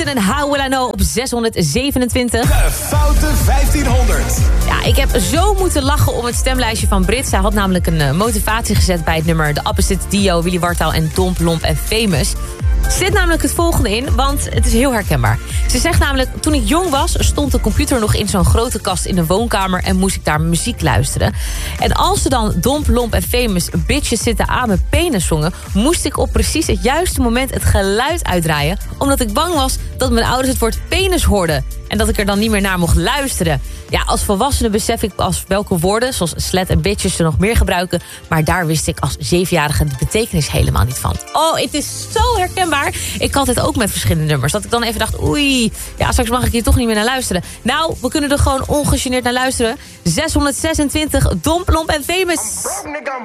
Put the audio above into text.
Houston en How Will I Know op 627. De Foute 1500. Ja, ik heb zo moeten lachen om het stemlijstje van Brit. Zij had namelijk een motivatie gezet bij het nummer The Opposite Dio, Willy Wartaal en Domp, Lomp en Famous. Er zit namelijk het volgende in, want het is heel herkenbaar. Ze zegt namelijk, toen ik jong was, stond de computer nog in zo'n grote kast in de woonkamer en moest ik daar muziek luisteren. En als ze dan Domp, Lomp en Famous Bitches Zitten aan mijn penis zongen, moest ik op precies het juiste moment het geluid uitdraaien, omdat ik bang was dat mijn ouders het woord penis hoorden en dat ik er dan niet meer naar mocht luisteren. Ja, als volwassene besef ik pas welke woorden, zoals slet en bitches, ze nog meer gebruiken, maar daar wist ik als 7-jarige de betekenis helemaal niet van. Oh, het is zo herkenbaar. Ik had het ook met verschillende nummers. Dat ik dan even dacht, oei, ja, straks mag ik hier toch niet meer naar luisteren. Nou, we kunnen er gewoon ongegeneerd naar luisteren. 626, Domp, Lomp en Famous.